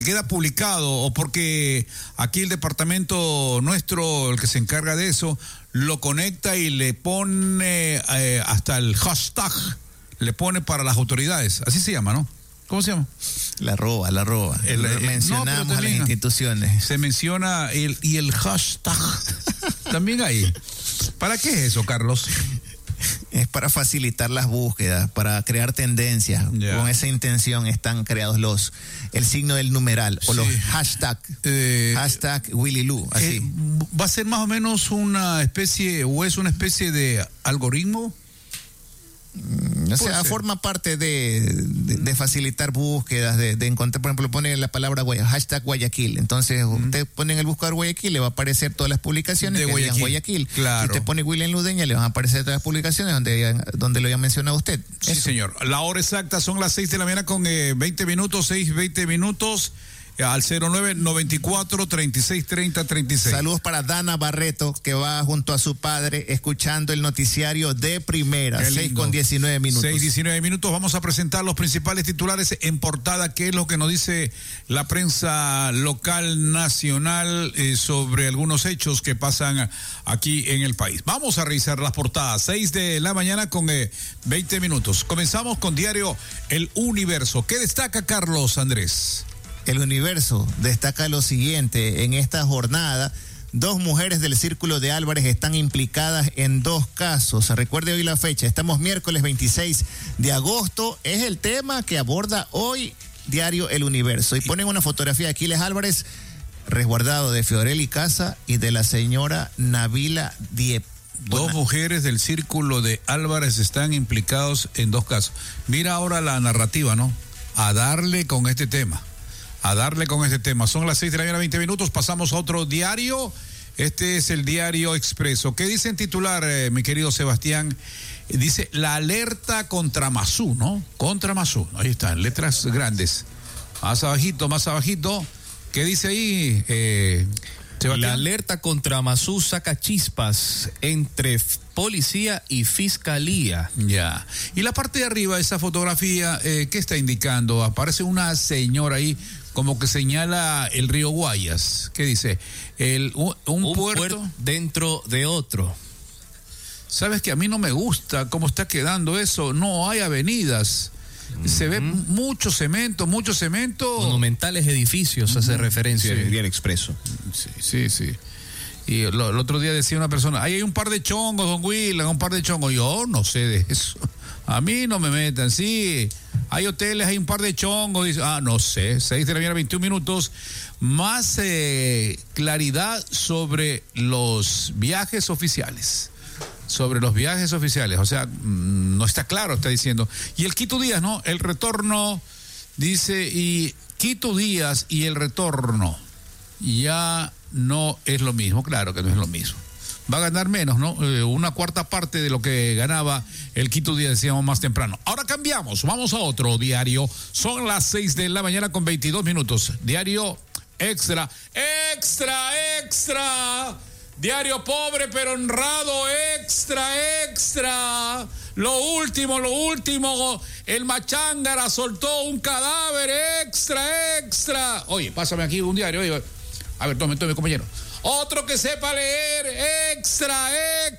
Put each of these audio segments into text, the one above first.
queda publicado o porque aquí el departamento nuestro, el que se encarga de eso, lo conecta y le pone hasta el hashtag, le pone para las autoridades, así se llama, ¿no? ¿Cómo se llama? La roba. Mencionamos a las instituciones. Se menciona y el hashtag también ahí. ¿Para qué es eso, Carlos? Es para facilitar las búsquedas, para crear tendencias. Yeah. Con esa intención están creados el signo del numeral o los hashtag Willy Lu. Así. ¿Va a ser más o menos una especie o es una especie de algoritmo? O sea, forma parte de facilitar búsquedas, de encontrar, por ejemplo, pone la palabra hashtag Guayaquil. Entonces, usted pone en el buscador Guayaquil, le va a aparecer todas las publicaciones de Guayaquil. Claro. Si usted pone William Ludeña, le van a aparecer todas las publicaciones donde lo haya mencionado usted. Sí, señor. La hora exacta son las 6 de la mañana con 20 minutos, 6:20 minutos. Al 0994-3630-36. Saludos para Dana Barreto, que va junto a su padre escuchando el noticiario de primera. 6:19 minutos. 6:19 minutos. Vamos a presentar los principales titulares en portada, que es lo que nos dice la prensa local, nacional, sobre algunos hechos que pasan aquí en el país. Vamos a revisar las portadas. 6 de la mañana con 20 minutos. Comenzamos con diario El Universo. ¿Qué destaca Carlos Andrés? El Universo destaca lo siguiente: en esta jornada, 2 mujeres del Círculo de Álvarez están implicadas en 2 casos. Recuerde hoy la fecha, estamos miércoles 26 de agosto, es el tema que aborda hoy diario El Universo. Y ponen una fotografía de Aquiles Álvarez, resguardado de Fiorelli Casa y de la señora Nabila Diep. 2 mujeres del Círculo de Álvarez están implicados en 2 casos. Mira ahora la narrativa, ¿no? A darle con este tema. Son las 6 de la mañana, 20 minutos. Pasamos a otro diario. Este es el diario Expreso. ¿Qué dice en titular, mi querido Sebastián? Dice la alerta contra Mazú, ¿no? Contra Mazú. Ahí está, en letras grandes. Más abajito. ¿Qué dice ahí, Sebastián? La alerta contra Mazú saca chispas entre policía y fiscalía. Ya. Y la parte de arriba, esa fotografía, ¿qué está indicando? Aparece una señora ahí, como que señala el río Guayas. ¿Qué dice? Un puerto dentro de otro. ¿Sabes que a mí no me gusta cómo está quedando eso? No hay avenidas. Se ve mucho cemento. Monumentales edificios, hace referencia el diario Expreso. Sí. Y el otro día decía una persona, ahí hay un par de chongos, don Willan, un par de chongos. Yo no sé de eso. A mí no me metan, sí. Hay hoteles, hay un par de chongos. Dice, no sé. 6 de la mañana, 21 minutos. Más claridad sobre los viajes oficiales. O sea, no está claro, está diciendo. Y el Quito Díaz, ¿no? El retorno, dice, y Quito Díaz y el retorno ya no es lo mismo. Claro que no es lo mismo. Va a ganar menos, ¿no? Una cuarta parte de lo que ganaba el Quito Díaz, decíamos más temprano. Ahora cambiamos, vamos a otro diario. Son las 6 de la mañana con 22 minutos. Diario Extra. Diario pobre pero honrado, extra. Lo último, el Machángara soltó un cadáver, extra. Oye, pásame aquí un diario, oye. A ver, tome, compañero. Otro que sepa leer, extra.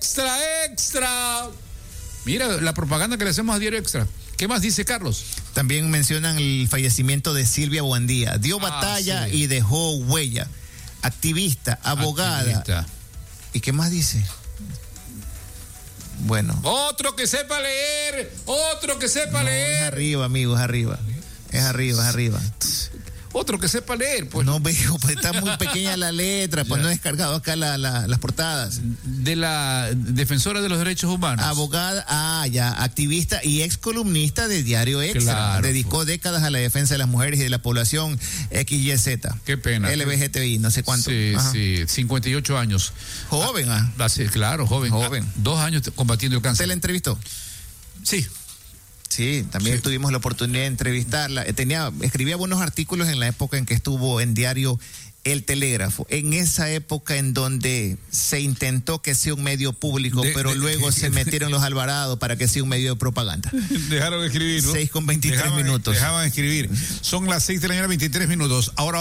Mira la propaganda que le hacemos a Diario Extra. ¿Qué más dice Carlos? También mencionan el fallecimiento de Silvia Buendía. Dio batalla y dejó huella. Activista, abogada. ¿Y qué más dice? Bueno. Otro que sepa leer. Es arriba, amigo, es arriba. Otro que sepa leer, pues. No veo, pues está muy pequeña la letra, pues no he descargado acá las portadas. De la defensora de los derechos humanos. Abogada, activista y ex columnista de Diario Extra. Claro, dedicó décadas a la defensa de las mujeres y de la población XYZ. Qué pena. LGBTI, no sé cuánto. Sí, 58 años. Joven, Sí, claro, joven. 2 años combatiendo el cáncer. ¿Usted la entrevistó? Sí. Sí, también Sí. tuvimos la oportunidad de entrevistarla. Escribía buenos artículos en la época en que estuvo en diario El Telégrafo, en esa época en donde se intentó que sea un medio público, pero luego se metieron los Alvarados para que sea un medio de propaganda. Dejaron de escribir, ¿no? 6:23 minutos. Dejaban de escribir. Son las 6 de la mañana, 23 minutos. Ahora